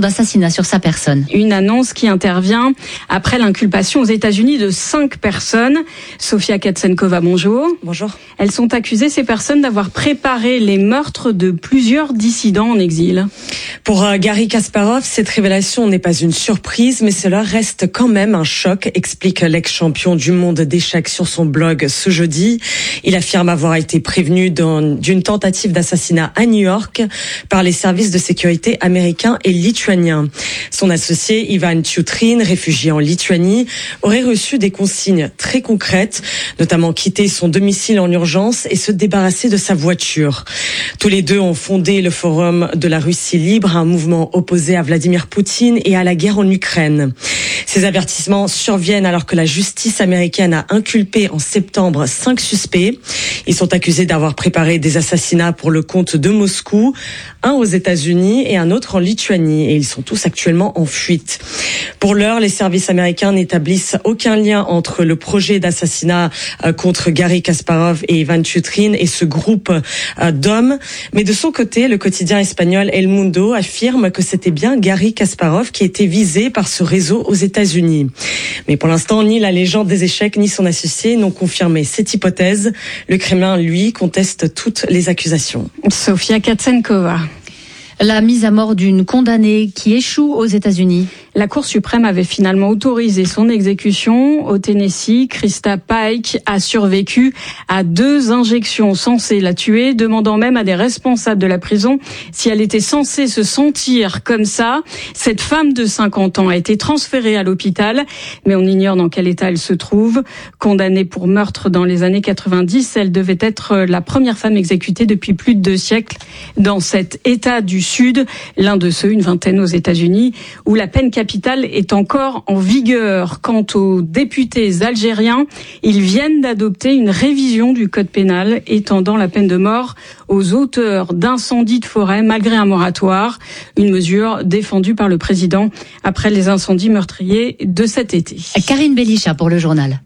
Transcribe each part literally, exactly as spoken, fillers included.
d'assassinat sur sa personne. Une annonce qui intervient après l'inculpation aux États-Unis de cinq personnes. Sofia Katsenkova, bonjour. Bonjour. Elles sont accusées, ces personnes, d'avoir préparé les meurtres de plusieurs dissidents en exil. Pour euh, Garry Kasparov, cette révélation n'est pas une surprise, mais cela reste quand même un choc, explique l'ex-champion du monde d'échecs sur son blog ce jeudi. Il affirme avoir été prévenu d'un, d'une tentative d'assassinat à New York par les services de sécurité américains et lituaniens. Son associé Ivan Tchutrin, réfugié en Lituanie, aurait reçu des consignes très concrètes, notamment quitter son domicile en urgence et se débarrasser de sa voiture. Tous les deux ont fondé le Forum de la Russie libre, un mouvement opposé à Vladimir Poutine et à la guerre en Ukraine. Ces avertissements surviennent alors que la justice américaine a inculpé en septembre cinq suspects. Ils sont accusés d'avoir préparé des assassinats pour le compte de Moscou, un aux États-Unis et un autre en Lituanie, et ils sont tous actuellement en fuite. Pour l'heure, les services américains n'établissent aucun lien entre le projet d'assassinat contre Garry Kasparov et Ivan Tchutrin et ce groupe d'hommes. Mais de son côté, le quotidien espagnol El Mundo affirme que c'était bien Garry Kasparov qui était visé par ce réseau aux États-Unis. Mais pour l'instant, ni la légende des échecs ni son associé n'ont confirmé cette hypothèse. Le Kremlin, lui, conteste toutes les accusations. Sofia Katsenkova. La mise à mort d'une condamnée qui échoue aux États-Unis. La Cour suprême avait finalement autorisé son exécution. Au Tennessee, Krista Pike a survécu à deux injections censées la tuer, demandant même à des responsables de la prison si elle était censée se sentir comme ça. Cette femme de cinquante ans a été transférée à l'hôpital, mais on ignore dans quel état elle se trouve. Condamnée pour meurtre dans les années quatre-vingt-dix, elle devait être la première femme exécutée depuis plus de deux siècles dans cet État du Sud, l'un de ceux, une vingtaine aux États-Unis, où la peine capitale est encore en vigueur. Quant aux députés algériens, ils viennent d'adopter une révision du code pénal étendant la peine de mort aux auteurs d'incendies de forêt malgré un moratoire, une mesure défendue par le président après les incendies meurtriers de cet été. Karine Bélichat pour le journal.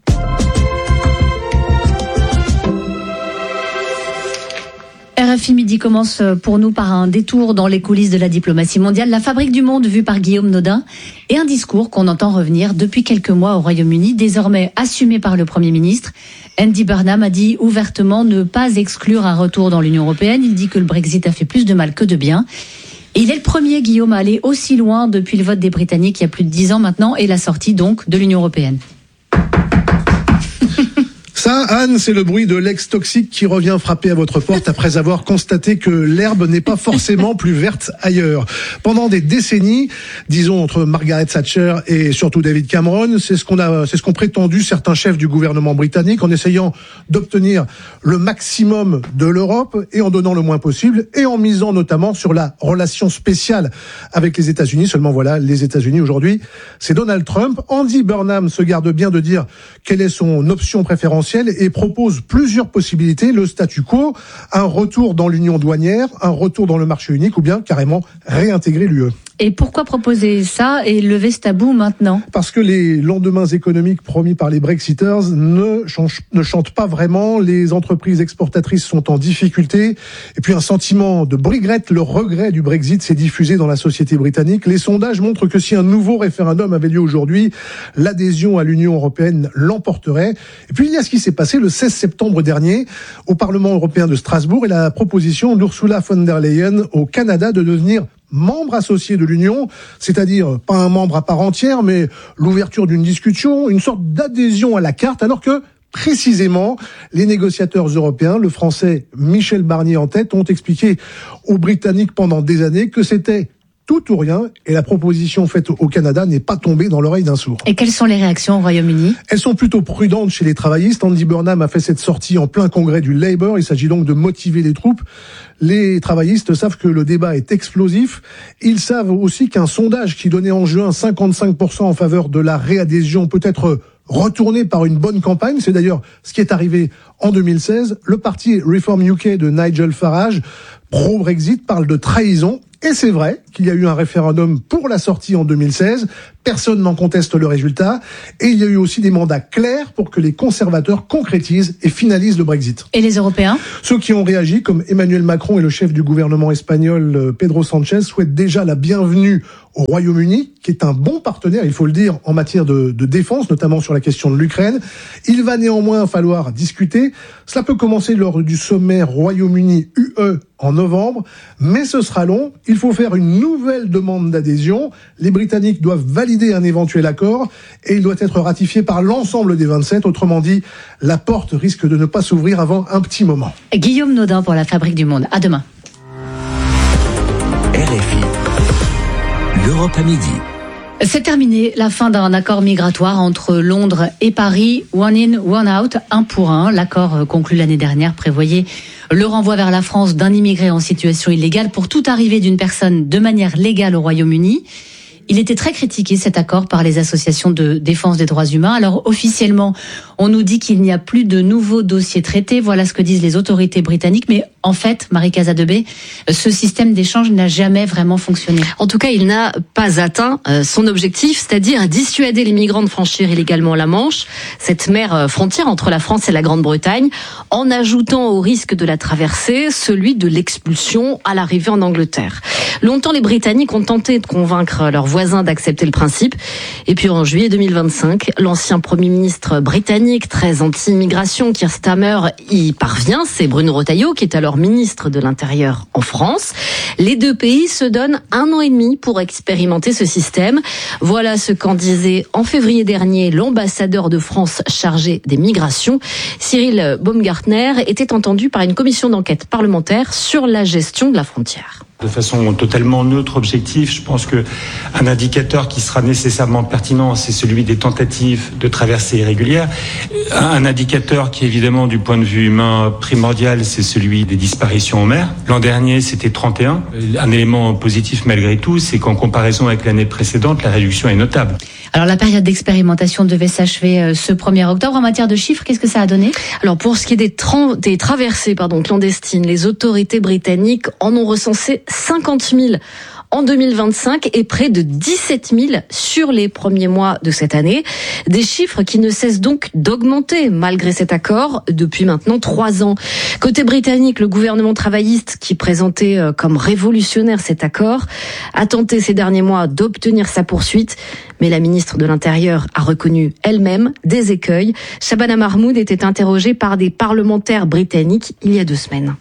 R F I Midi commence pour nous par un détour dans les coulisses de la diplomatie mondiale, la fabrique du monde vue par Guillaume Nodin et un discours qu'on entend revenir depuis quelques mois au Royaume-Uni, désormais assumé par le Premier ministre. Andy Burnham a dit ouvertement ne pas exclure un retour dans l'Union européenne. Il dit que le Brexit a fait plus de mal que de bien. Et il est le premier, Guillaume, à aller aussi loin depuis le vote des Britanniques il y a plus de dix ans maintenant et la sortie donc de l'Union européenne. Ça, Anne, c'est le bruit de l'ex-toxique qui revient frapper à votre porte après avoir constaté que l'herbe n'est pas forcément plus verte ailleurs. Pendant des décennies, disons entre Margaret Thatcher et surtout David Cameron, c'est ce qu'on a, c'est ce qu'ont prétendu certains chefs du gouvernement britannique en essayant d'obtenir le maximum de l'Europe et en donnant le moins possible et en misant notamment sur la relation spéciale avec les États-Unis. Seulement voilà, les États-Unis aujourd'hui, c'est Donald Trump. Andy Burnham se garde bien de dire quelle est son option préférentielle et propose plusieurs possibilités, le statu quo, un retour dans l'union douanière, un retour dans le marché unique ou bien carrément réintégrer l'U E. Et pourquoi proposer ça et lever ce tabou maintenant ? Parce que les lendemains économiques promis par les Brexiters ne, changent, ne chantent pas vraiment. Les entreprises exportatrices sont en difficulté. Et puis un sentiment de brigrette, le regret du Brexit s'est diffusé dans la société britannique. Les sondages montrent que si un nouveau référendum avait lieu aujourd'hui, l'adhésion à l'Union européenne l'emporterait. Et puis il y a ce qui s'est passé le seize septembre dernier au Parlement européen de Strasbourg et la proposition d'Ursula von der Leyen au Canada de devenir membre associé de l'Union, c'est-à-dire pas un membre à part entière, mais l'ouverture d'une discussion, une sorte d'adhésion à la carte, alors que précisément, les négociateurs européens, le français Michel Barnier en tête, ont expliqué aux Britanniques pendant des années que c'était tout ou rien, et la proposition faite au Canada n'est pas tombée dans l'oreille d'un sourd. Et quelles sont les réactions au Royaume-Uni ? Elles sont plutôt prudentes chez les travaillistes. Andy Burnham a fait cette sortie en plein congrès du Labour. Il s'agit donc de motiver les troupes. Les travaillistes savent que le débat est explosif. Ils savent aussi qu'un sondage qui donnait en juin cinquante-cinq pour cent en faveur de la réadhésion peut être retourné par une bonne campagne. C'est d'ailleurs ce qui est arrivé en deux mille seize. Le parti Reform U K de Nigel Farage, pro-Brexit, parle de trahison. Et c'est vrai qu'il y a eu un référendum pour la sortie en deux mille seize. Personne n'en conteste le résultat. Et il y a eu aussi des mandats clairs pour que les conservateurs concrétisent et finalisent le Brexit. Et les Européens ? Ceux qui ont réagi, comme Emmanuel Macron et le chef du gouvernement espagnol Pedro Sánchez, souhaitent déjà la bienvenue au Royaume-Uni, qui est un bon partenaire, il faut le dire, en matière de, de défense, notamment sur la question de l'Ukraine. Il va néanmoins falloir discuter. Cela peut commencer lors du sommet Royaume-Uni-U E en novembre, mais ce sera long. Il faut faire une nouvelle demande d'adhésion. Les Britanniques doivent valider un éventuel accord et il doit être ratifié par l'ensemble des vingt-sept. Autrement dit, la porte risque de ne pas s'ouvrir avant un petit moment. Guillaume Nodin pour la Fabrique du Monde. À demain. R F I, l'Europe à midi. C'est terminé, la fin d'un accord migratoire entre Londres et Paris. One in, one out, un pour un. L'accord conclu l'année dernière prévoyait le renvoi vers la France d'un immigré en situation illégale pour toute arrivée d'une personne de manière légale au Royaume-Uni. Il était très critiqué, cet accord, par les associations de défense des droits humains. Alors, officiellement, on nous dit qu'il n'y a plus de nouveaux dossiers traités. Voilà ce que disent les autorités britanniques. Mais en fait, Marie Casadebé, ce système d'échange n'a jamais vraiment fonctionné. En tout cas, il n'a pas atteint son objectif, c'est-à-dire dissuader les migrants de franchir illégalement la Manche, cette mer frontière entre la France et la Grande-Bretagne, en ajoutant au risque de la traversée celui de l'expulsion à l'arrivée en Angleterre. Longtemps, les Britanniques ont tenté de convaincre leurs voisins d'accepter le principe. Et puis en juillet deux mille vingt-cinq, l'ancien Premier ministre britannique, très anti-immigration, Keir Starmer, y parvient. C'est Bruno Retailleau, qui est alors ministre de l'Intérieur en France. Les deux pays se donnent un an et demi pour expérimenter ce système. Voilà ce qu'en disait en février dernier l'ambassadeur de France chargé des migrations. Cyril Baumgartner était entendu par une commission d'enquête parlementaire sur la gestion de la frontière. De façon totalement neutre, objective, je pense que un indicateur qui sera nécessairement pertinent, c'est celui des tentatives de traversée irrégulière. Un indicateur qui, évidemment, du point de vue humain primordial, c'est celui des disparitions en mer. L'an dernier, c'était trente et un. Un élément positif, malgré tout, c'est qu'en comparaison avec l'année précédente, la réduction est notable. Alors, la période d'expérimentation devait s'achever ce premier octobre. En matière de chiffres, qu'est-ce que ça a donné ? Alors, pour ce qui est des, tra- des traversées pardon, clandestines, les autorités britanniques en ont recensé cinquante mille en deux mille vingt-cinq et près de dix-sept mille sur les premiers mois de cette année. Des chiffres qui ne cessent donc d'augmenter malgré cet accord depuis maintenant trois ans. Côté britannique, le gouvernement travailliste qui présentait comme révolutionnaire cet accord a tenté ces derniers mois d'obtenir sa poursuite. Mais la ministre de l'Intérieur a reconnu elle-même des écueils. Shabana Mahmoud était interrogée par des parlementaires britanniques il y a deux semaines.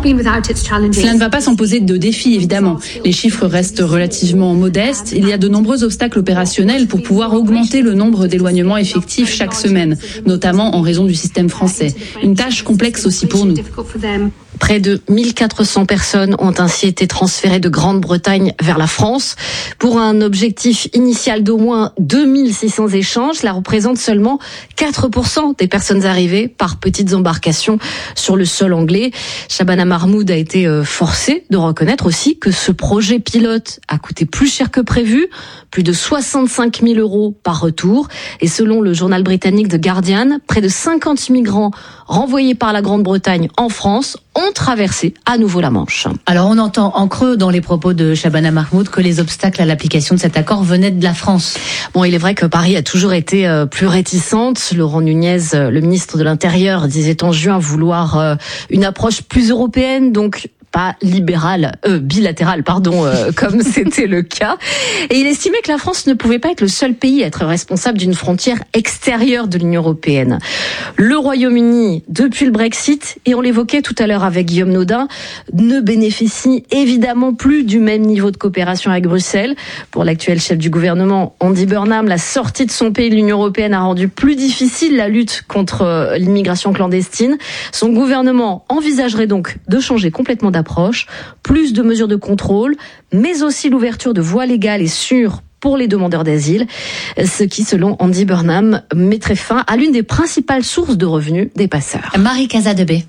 Cela ne va pas sans poser de défis, évidemment. Les chiffres restent relativement modestes. Il y a de nombreux obstacles opérationnels pour pouvoir augmenter le nombre d'éloignements effectifs chaque semaine, notamment en raison du système français. Une tâche complexe aussi pour nous. Près de mille quatre cents personnes ont ainsi été transférées de Grande-Bretagne vers la France. Pour un objectif initial d'au moins deux mille six cents échanges, cela représente seulement quatre pour cent des personnes arrivées par petites embarcations sur le sol anglais. Shabana Mahmoud a été forcée de reconnaître aussi que ce projet pilote a coûté plus cher que prévu, plus de soixante-cinq mille euros par retour. Et selon le journal britannique The Guardian, près de cinquante migrants renvoyés par la Grande-Bretagne en France ont traversé à nouveau la Manche. Alors on entend en creux dans les propos de Shabana Mahmoud que les obstacles à l'application de cet accord venaient de la France. Bon, il est vrai que Paris a toujours été euh, plus réticente. Laurent Nunez, le ministre de l'Intérieur, disait en juin vouloir euh, une approche plus européenne, donc pas libéral, euh, bilatéral, pardon, euh, comme c'était le cas. Et il estimait que la France ne pouvait pas être le seul pays à être responsable d'une frontière extérieure de l'Union européenne. Le Royaume-Uni, depuis le Brexit, et on l'évoquait tout à l'heure avec Guillaume Nodin, ne bénéficie évidemment plus du même niveau de coopération avec Bruxelles. Pour l'actuel chef du gouvernement, Andy Burnham, la sortie de son pays de l'Union européenne a rendu plus difficile la lutte contre l'immigration clandestine. Son gouvernement envisagerait donc de changer complètement d'approche. Approche, plus de mesures de contrôle, mais aussi l'ouverture de voies légales et sûres pour les demandeurs d'asile, ce qui, selon Andy Burnham, mettrait fin à l'une des principales sources de revenus des passeurs. Marie Casadebé.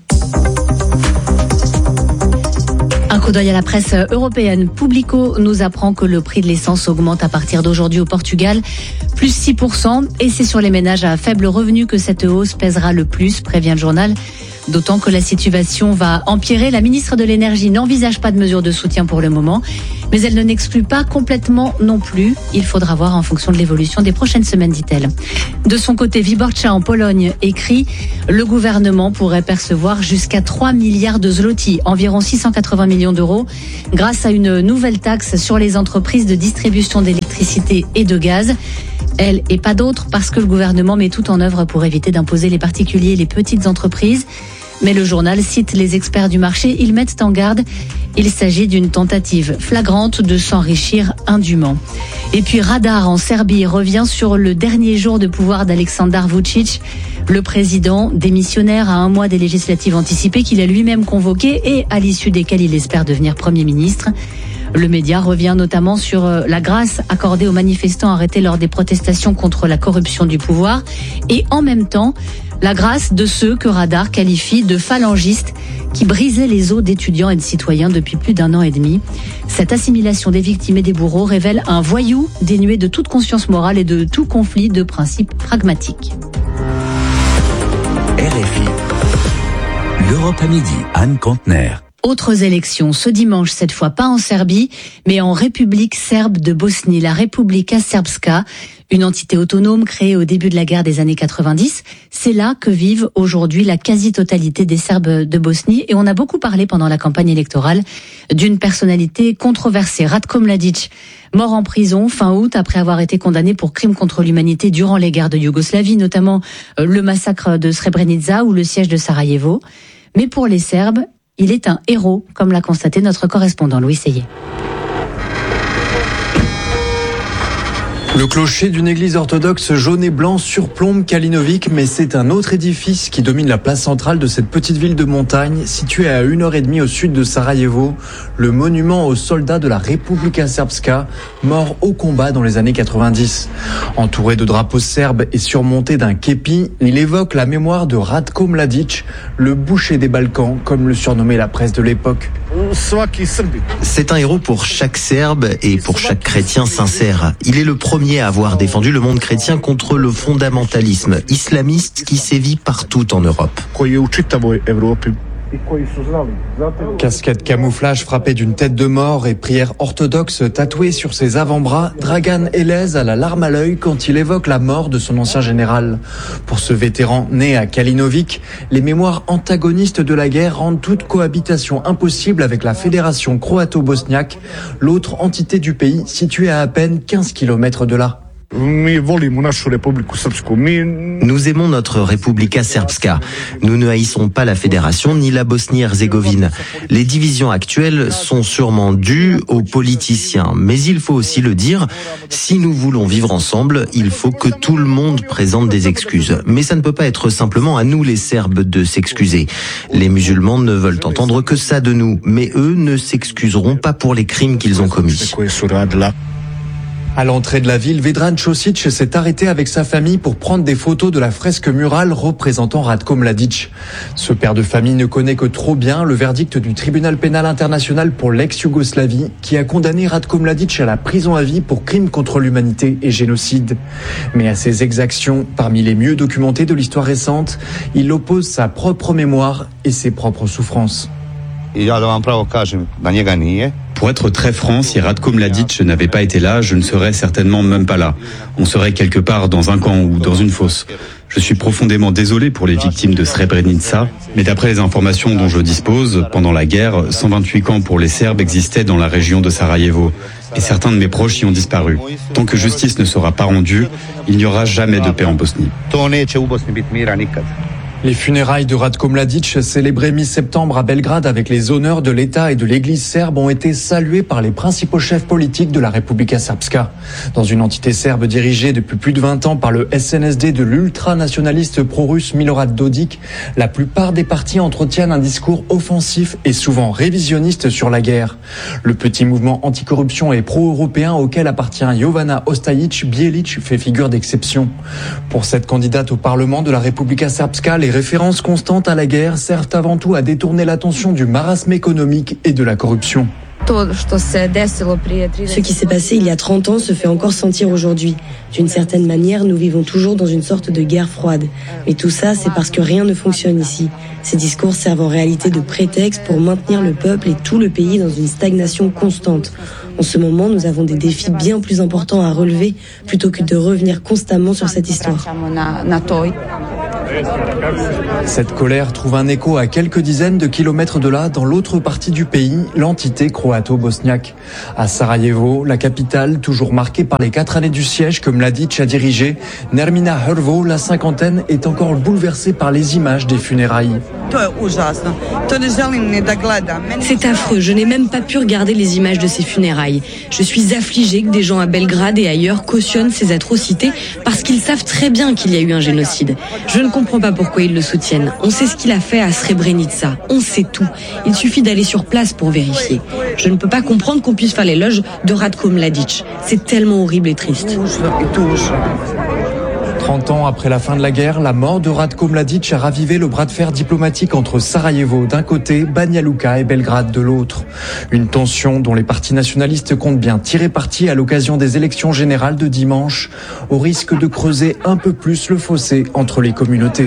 Un coup d'œil à la presse européenne. Publico nous apprend que le prix de l'essence augmente à partir d'aujourd'hui au Portugal, plus six pour cent, et c'est sur les ménages à faible revenu que cette hausse pèsera le plus, prévient le journal. d'autant que la situation va empirer. La ministre de l'Énergie n'envisage pas de mesures de soutien pour le moment, mais elle ne n'exclut pas complètement non plus. Il faudra voir en fonction de l'évolution des prochaines semaines, dit-elle. De son côté, Wyborcza en Pologne écrit « Le gouvernement pourrait percevoir jusqu'à trois milliards de zloty, environ six cent quatre-vingts millions d'euros, grâce à une nouvelle taxe sur les entreprises de distribution d'électricité et de gaz. Elle et pas d'autres, parce que le gouvernement met tout en œuvre pour éviter d'imposer les particuliers et les petites entreprises. Mais le journal cite les experts du marché, ils mettent en garde. Il s'agit d'une tentative flagrante de s'enrichir indûment. Et puis Radar en Serbie revient sur le dernier jour de pouvoir d'Aleksandar Vučić, le président démissionnaire à un mois des législatives anticipées qu'il a lui-même convoquées et à l'issue desquelles il espère devenir Premier ministre. Le média revient notamment sur la grâce accordée aux manifestants arrêtés lors des protestations contre la corruption du pouvoir et en même temps la grâce de ceux que Radar qualifie de phalangistes qui brisaient les os d'étudiants et de citoyens depuis plus d'un an et demi. Cette assimilation des victimes et des bourreaux révèle un voyou dénué de toute conscience morale et de tout conflit de principes pragmatiques. R F I. L'Europe à midi, Anne Kantner. Autres élections ce dimanche, cette fois pas en Serbie, mais en République serbe de Bosnie, la Republika Srpska, une entité autonome créée au début de la guerre des années quatre-vingt-dix. C'est là que vivent aujourd'hui la quasi-totalité des Serbes de Bosnie et on a beaucoup parlé pendant la campagne électorale d'une personnalité controversée, Ratko Mladic, mort en prison fin août après avoir été condamné pour crimes contre l'humanité durant les guerres de Yougoslavie, notamment le massacre de Srebrenica ou le siège de Sarajevo. Mais pour les Serbes, il est un héros, comme l'a constaté notre correspondant Louis Seyé. Le clocher d'une église orthodoxe jaune et blanc surplombe Kalinovic, mais c'est un autre édifice qui domine la place centrale de cette petite ville de montagne, située à une heure et demie au sud de Sarajevo, le monument aux soldats de la Republika Srpska, morts au combat dans les années quatre-vingt-dix. Entouré de drapeaux serbes et surmonté d'un képi, il évoque la mémoire de Ratko Mladic, le boucher des Balkans, comme le surnommait la presse de l'époque. C'est un héros pour chaque Serbe et pour chaque chrétien sincère. Il est le premier à avoir défendu le monde chrétien contre le fondamentalisme islamiste qui sévit partout en Europe. Casquette camouflage frappée d'une tête de mort et prière orthodoxe tatouée sur ses avant-bras, Dragan Elez a la larme à l'œil quand il évoque la mort de son ancien général. Pour ce vétéran né à Kalinovic, les mémoires antagonistes de la guerre rendent toute cohabitation impossible avec la fédération croato-bosniaque, l'autre entité du pays située à à peine quinze kilomètres de là. Nous aimons notre Republika Srpska. Nous ne haïssons pas la fédération ni la Bosnie-Herzégovine. Les divisions actuelles sont sûrement dues aux politiciens. Mais il faut aussi le dire, si nous voulons vivre ensemble, il faut que tout le monde présente des excuses. Mais ça ne peut pas être simplement à nous les Serbes de s'excuser. Les musulmans ne veulent entendre que ça de nous. Mais eux ne s'excuseront pas pour les crimes qu'ils ont commis. À l'entrée de la ville, Vedran Ćosić s'est arrêté avec sa famille pour prendre des photos de la fresque murale représentant Ratko Mladic. Ce père de famille ne connaît que trop bien le verdict du tribunal pénal international pour l'ex-Yougoslavie qui a condamné Ratko Mladic à la prison à vie pour crimes contre l'humanité et génocide. Mais à ces exactions, parmi les mieux documentées de l'histoire récente, il oppose sa propre mémoire et ses propres souffrances. Pour être très franc, si Ratko Mladic n'avait pas été là, je ne serais certainement même pas là. On serait quelque part dans un camp ou dans une fosse. Je suis profondément désolé pour les victimes de Srebrenica, mais d'après les informations dont je dispose, pendant la guerre, cent vingt-huit camps pour les Serbes existaient dans la région de Sarajevo. Et certains de mes proches y ont disparu. Tant que justice ne sera pas rendue, il n'y aura jamais de paix en Bosnie. Les funérailles de Ratko Mladic, célébrées mi-septembre à Belgrade avec les honneurs de l'État et de l'Église serbe, ont été saluées par les principaux chefs politiques de la Republika Srpska. Dans une entité serbe dirigée depuis plus de vingt ans par le S N S D de l'ultranationaliste pro-russe Milorad Dodik, la plupart des partis entretiennent un discours offensif et souvent révisionniste sur la guerre. Le petit mouvement anticorruption et pro-européen auquel appartient Jovana Ostajić Bijelić fait figure d'exception. Pour cette candidate au Parlement de la Republika Srpska, les références constantes à la guerre servent avant tout à détourner l'attention du marasme économique et de la corruption. Ce qui s'est passé il y a trente ans se fait encore sentir aujourd'hui. D'une certaine manière, nous vivons toujours dans une sorte de guerre froide. Mais tout ça, c'est parce que rien ne fonctionne ici. Ces discours servent en réalité de prétexte pour maintenir le peuple et tout le pays dans une stagnation constante. En ce moment, nous avons des défis bien plus importants à relever plutôt que de revenir constamment sur cette histoire. Cette colère trouve un écho à quelques dizaines de kilomètres de là, dans l'autre partie du pays, l'entité croato-bosniaque. À Sarajevo, la capitale, toujours marquée par les quatre années du siège que Mladić a dirigé, Nermina Hrvo, la cinquantaine, est encore bouleversée par les images des funérailles. C'est affreux, je n'ai même pas pu regarder les images de ces funérailles. Je suis affligée que des gens à Belgrade et ailleurs cautionnent ces atrocités parce qu'ils savent très bien qu'il y a eu un génocide. Je ne comprends pas pourquoi ils le soutiennent. On sait ce qu'il a fait à Srebrenica. On sait tout. Il suffit d'aller sur place pour vérifier. Je ne peux pas comprendre qu'on puisse faire l'éloge de Ratko Mladić. C'est tellement horrible et triste. trente ans après la fin de la guerre, la mort de Ratko Mladić a ravivé le bras de fer diplomatique entre Sarajevo d'un côté, Banja Luka et Belgrade de l'autre. Une tension dont les partis nationalistes comptent bien tirer parti à l'occasion des élections générales de dimanche, au risque de creuser un peu plus le fossé entre les communautés.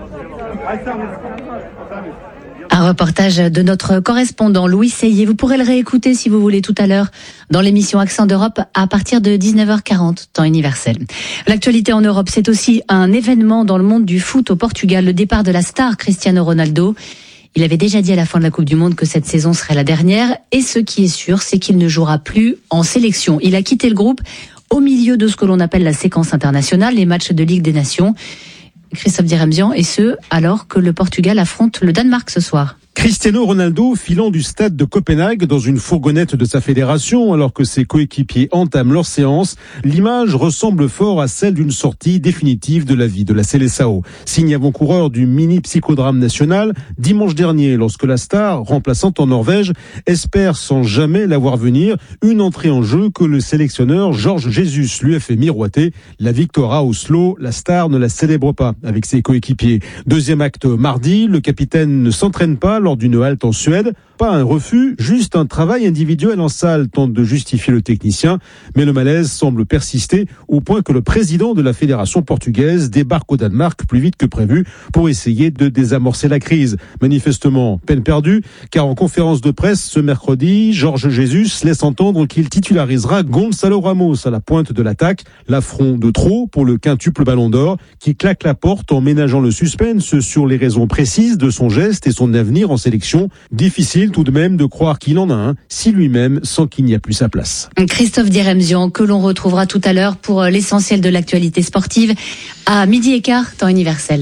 Un reportage de notre correspondant Louis Seyé. Vous pourrez le réécouter si vous voulez tout à l'heure dans l'émission Accent d'Europe à partir de dix-neuf heures quarante, temps universel. L'actualité en Europe, c'est aussi un événement dans le monde du foot au Portugal, le départ de la star Cristiano Ronaldo. Il avait déjà dit à la fin de la Coupe du Monde que cette saison serait la dernière et ce qui est sûr, c'est qu'il ne jouera plus en sélection. Il a quitté le groupe au milieu de ce que l'on appelle la séquence internationale, les matchs de Ligue des Nations. Christophe Diremzian, et ce, alors que le Portugal affronte le Danemark ce soir. Cristiano Ronaldo filant du stade de Copenhague dans une fourgonnette de sa fédération alors que ses coéquipiers entament leur séance. L'image ressemble fort à celle d'une sortie définitive de la vie de la Seleção. Signe avant-coureur du mini psychodrame national dimanche dernier lorsque la star, remplaçante en Norvège, espère sans jamais la voir venir une entrée en jeu que le sélectionneur Jorge Jesus lui a fait miroiter. La victoire à Oslo, la star ne la célèbre pas avec ses coéquipiers. Deuxième acte mardi, le capitaine ne s'entraîne pas lors d'une halte en Suède. Pas un refus, juste un travail individuel en salle, tente de justifier le technicien. Mais le malaise semble persister au point que le président de la fédération portugaise débarque au Danemark plus vite que prévu pour essayer de désamorcer la crise. Manifestement, peine perdue, car en conférence de presse ce mercredi, Jorge Jesus laisse entendre qu'il titularisera Gonçalo Ramos à la pointe de l'attaque. L'affront de trop pour le quintuple ballon d'or qui claque la porte en ménageant le suspense sur les raisons précises de son geste et son avenir en sélection. Difficile tout de même de croire qu'il en a un si lui-même sent qu'il n'y a plus sa place. Christophe Diremzian, que l'on retrouvera tout à l'heure pour l'essentiel de l'actualité sportive à midi et quart, temps universel.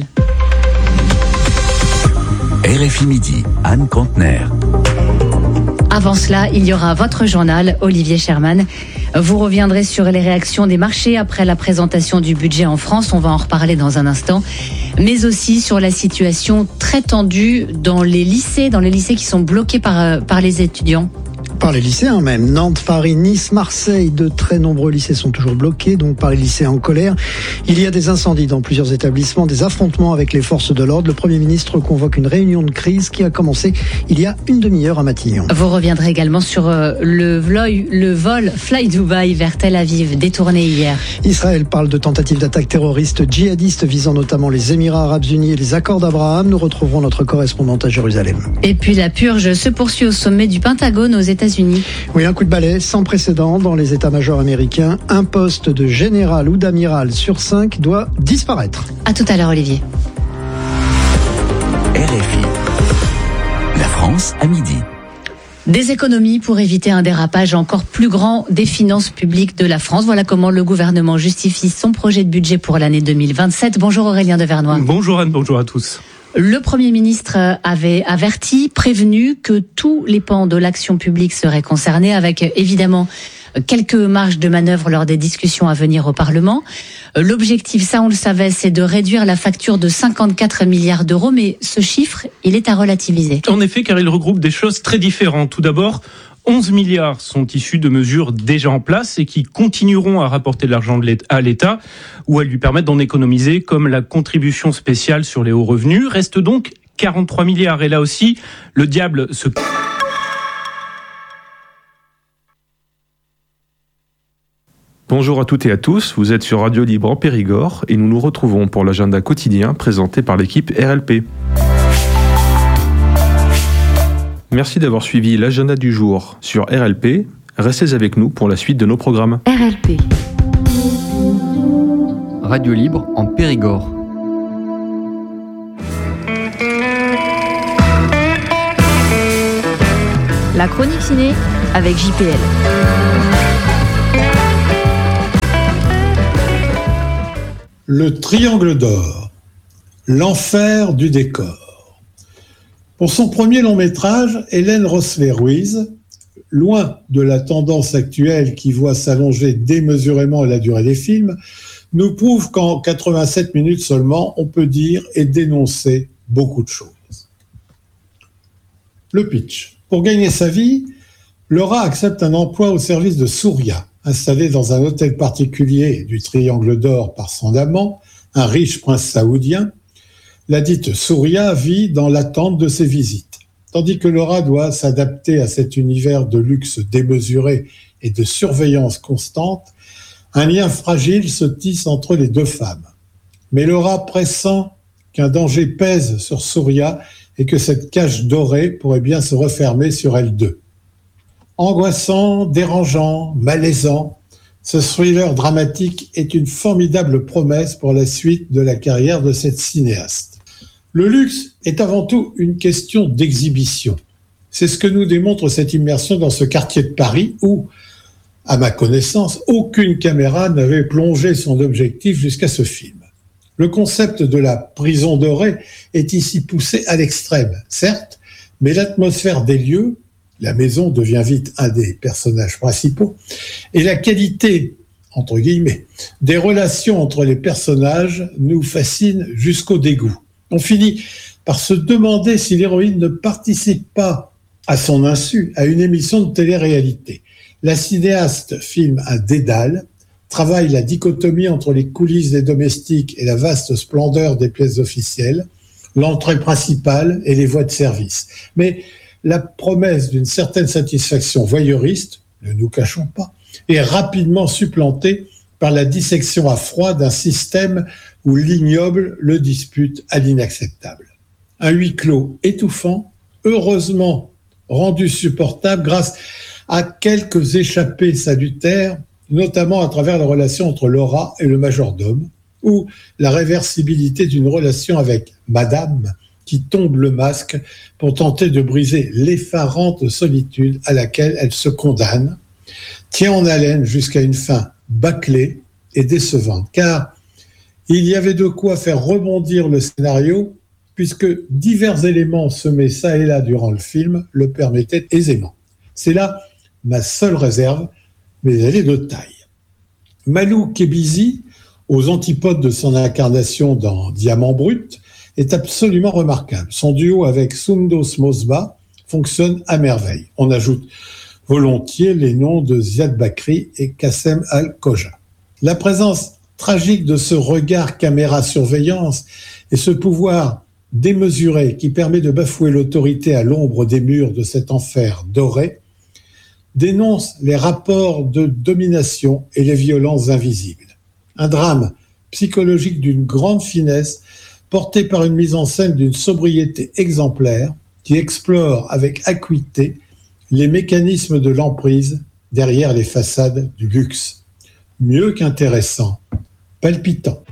R F I Midi, Anne Contener. Avant cela, il y aura votre journal, Olivier Sherman. Vous reviendrez sur les réactions des marchés après la présentation du budget en France. On va en reparler dans un instant. Mais aussi sur la situation très tendue dans les lycées, dans les lycées qui sont bloqués par, par les étudiants. Par les lycéens même. Nantes, Paris, Nice, Marseille, de très nombreux lycées sont toujours bloqués, donc par les lycéens en colère. Il y a des incendies dans plusieurs établissements, des affrontements avec les forces de l'ordre. Le Premier ministre convoque une réunion de crise qui a commencé il y a une demi-heure à Matignon. Vous reviendrez également sur le vol, le vol Fly Dubai vers Tel Aviv, détourné hier. Israël parle de tentatives d'attaque terroriste djihadistes visant notamment les Émirats Arabes Unis et les accords d'Abraham. Nous retrouverons notre correspondante à Jérusalem. Et puis la purge se poursuit au sommet du Pentagone aux États-Unis. Oui, un coup de balai sans précédent dans les états-majors américains. Un poste de général ou d'amiral sur cinq doit disparaître. À tout à l'heure, Olivier. R F I. La France à midi. Des économies pour éviter un dérapage encore plus grand des finances publiques de la France. Voilà comment le gouvernement justifie son projet de budget pour l'année deux mille vingt-sept. Bonjour Aurélien Devernois. Bonjour Anne, bonjour à tous. Le Premier ministre avait averti, prévenu que tous les pans de l'action publique seraient concernés, avec évidemment quelques marges de manœuvre lors des discussions à venir au Parlement. L'objectif, ça on le savait, c'est de réduire la facture de cinquante-quatre milliards d'euros, mais ce chiffre, il est à relativiser. En effet, car il regroupe des choses très différentes. Tout d'abord, onze milliards sont issus de mesures déjà en place et qui continueront à rapporter de l'argent à l'État ou à lui permettre d'en économiser, comme la contribution spéciale sur les hauts revenus. Reste donc quarante-trois milliards. Et là aussi, le diable se... Bonjour à toutes et à tous, vous êtes sur Radio Libre en Périgord et nous nous retrouvons pour l'agenda quotidien présenté par l'équipe R L P. Merci d'avoir suivi l'agenda du jour sur R L P. Restez avec nous pour la suite de nos programmes. R L P. Radio Libre en Périgord. La chronique ciné avec J P L. Le Triangle d'Or, l'enfer du décor. Pour son premier long métrage, Hélène Rossler-Ruiz, loin de la tendance actuelle qui voit s'allonger démesurément la durée des films, nous prouve qu'en quatre-vingt-sept minutes seulement, on peut dire et dénoncer beaucoup de choses. Le pitch. Pour gagner sa vie, Laura accepte un emploi au service de Surya, installé dans un hôtel particulier du Triangle d'Or par son amant, un riche prince saoudien. La dite Surya vit dans l'attente de ses visites, tandis que Laura doit s'adapter à cet univers de luxe démesuré et de surveillance constante. Un lien fragile se tisse entre les deux femmes. Mais Laura pressent qu'un danger pèse sur Surya et que cette cage dorée pourrait bien se refermer sur elle deux. Angoissant, dérangeant, malaisant, ce thriller dramatique est une formidable promesse pour la suite de la carrière de cette cinéaste. Le luxe est avant tout une question d'exhibition. C'est ce que nous démontre cette immersion dans ce quartier de Paris où, à ma connaissance, aucune caméra n'avait plongé son objectif jusqu'à ce film. Le concept de la prison dorée est ici poussé à l'extrême, certes, mais l'atmosphère des lieux, la maison devient vite un des personnages principaux, et la qualité, entre guillemets, des relations entre les personnages nous fascine jusqu'au dégoût. On finit par se demander si l'héroïne ne participe pas, à son insu, à une émission de télé-réalité. La cinéaste filme un dédale, travaille la dichotomie entre les coulisses des domestiques et la vaste splendeur des pièces officielles, l'entrée principale et les voies de service. Mais la promesse d'une certaine satisfaction voyeuriste, ne nous cachons pas, est rapidement supplantée par la dissection à froid d'un système où l'ignoble le dispute à l'inacceptable. Un huis clos étouffant, heureusement rendu supportable grâce à quelques échappées salutaires, notamment à travers la relation entre Laura et le majordome, ou la réversibilité d'une relation avec Madame, qui tombe le masque pour tenter de briser l'effarante solitude à laquelle elle se condamne, tient en haleine jusqu'à une fin bâclée et décevante. Car il y avait de quoi faire rebondir le scénario, puisque divers éléments semés ça et là durant le film le permettaient aisément. C'est là ma seule réserve, mais elle est de taille. Malou Kebizi, aux antipodes de son incarnation dans Diamant Brut, est absolument remarquable. Son duo avec Sundos Mosba fonctionne à merveille. On ajoute volontiers les noms de Ziad Bakri et Kassem Al-Koja. La présence tragique de ce regard caméra-surveillance et ce pouvoir démesuré qui permet de bafouer l'autorité à l'ombre des murs de cet enfer doré dénonce les rapports de domination et les violences invisibles. Un drame psychologique d'une grande finesse porté par une mise en scène d'une sobriété exemplaire qui explore avec acuité les mécanismes de l'emprise derrière les façades du luxe. Mieux qu'intéressant, palpitant.